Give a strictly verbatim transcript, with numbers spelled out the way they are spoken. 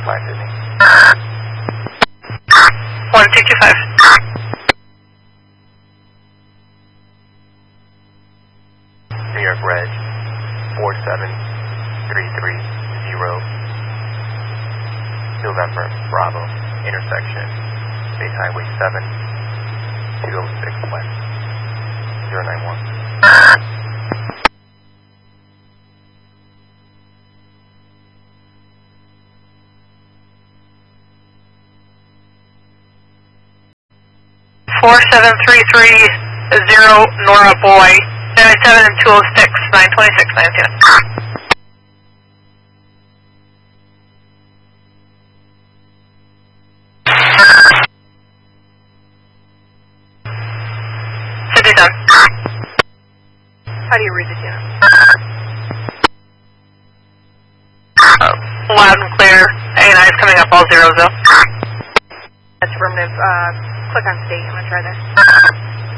five, Sydney. one two two five. New York Reg, four seven three three zero, November, Bravo, intersection, State Highway seven, two oh six West, zero nine one. four seven three three zero, Nora Boy, seven seven two oh six, nine twenty-six, nineteen. fifty-seven. How do you read the channel? Uh, loud and clear. A and I is coming up all zeros though. That's affirmative. Uh, click on state. I'm going to try this.